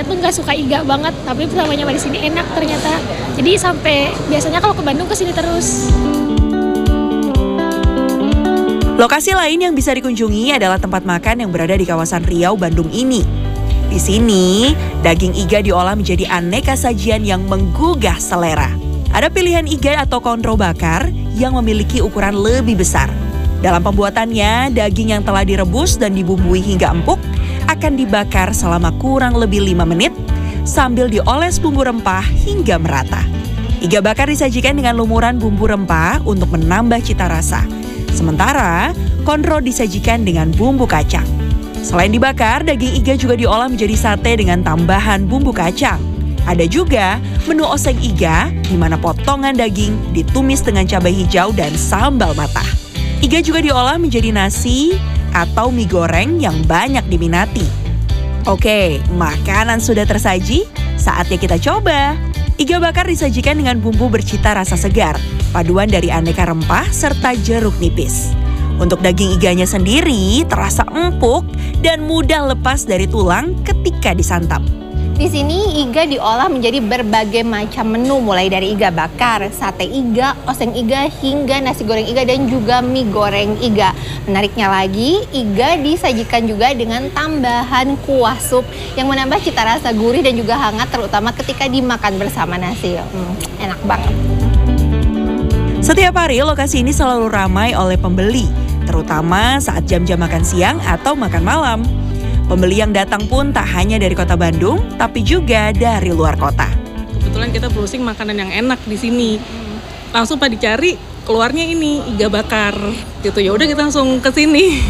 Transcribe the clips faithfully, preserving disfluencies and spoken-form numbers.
awalnya tuh nggak suka iga banget, tapi pertama nyoba di sini enak ternyata. Jadi sampai biasanya kalau ke Bandung ke sini terus. Lokasi lain yang bisa dikunjungi adalah tempat makan yang berada di kawasan Riau, Bandung ini. Di sini, daging iga diolah menjadi aneka sajian yang menggugah selera. Ada pilihan iga atau kontro bakar yang memiliki ukuran lebih besar. Dalam pembuatannya, daging yang telah direbus dan dibumbui hingga empuk akan dibakar selama kurang lebih lima menit sambil dioles bumbu rempah hingga merata. Iga bakar disajikan dengan lumuran bumbu rempah untuk menambah cita rasa. Sementara, konro disajikan dengan bumbu kacang. Selain dibakar, daging iga juga diolah menjadi sate dengan tambahan bumbu kacang. Ada juga menu oseng iga, di mana potongan daging ditumis dengan cabai hijau dan sambal matah. Iga juga diolah menjadi nasi atau mie goreng yang banyak diminati. Oke, makanan sudah tersaji, saatnya kita coba. Iga bakar disajikan dengan bumbu bercita rasa segar, paduan dari aneka rempah serta jeruk nipis. Untuk daging iganya sendiri terasa empuk dan mudah lepas dari tulang ketika disantap. Di sini iga diolah menjadi berbagai macam menu, mulai dari iga bakar, sate iga, oseng iga, hingga nasi goreng iga dan juga mie goreng iga. Menariknya lagi, iga disajikan juga dengan tambahan kuah sup yang menambah cita rasa gurih dan juga hangat, terutama ketika dimakan bersama nasi. Hmm, enak banget. Setiap hari lokasi ini selalu ramai oleh pembeli, terutama saat jam-jam makan siang atau makan malam. Pembeli yang datang pun tak hanya dari kota Bandung, tapi juga dari luar kota. Kebetulan kita browsing makanan yang enak di sini. Langsung pada dicari, keluarnya ini iga bakar. Gitu, ya udah kita langsung ke sini.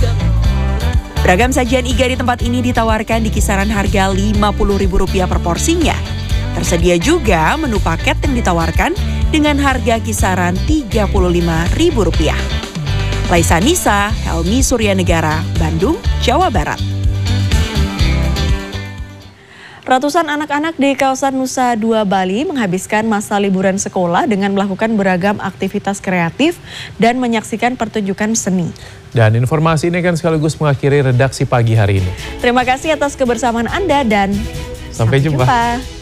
Beragam sajian iga di tempat ini ditawarkan di kisaran harga lima puluh ribu rupiah per porsinya. Tersedia juga menu paket yang ditawarkan dengan harga kisaran tiga puluh lima ribu rupiah. Laisa Nisa, Helmi Suryanegara, Bandung, Jawa Barat. Ratusan anak-anak di kawasan Nusa Dua Bali menghabiskan masa liburan sekolah dengan melakukan beragam aktivitas kreatif dan menyaksikan pertunjukan seni. Dan informasi ini kan sekaligus mengakhiri redaksi pagi hari ini. Terima kasih atas kebersamaan Anda dan sampai, sampai jumpa. jumpa.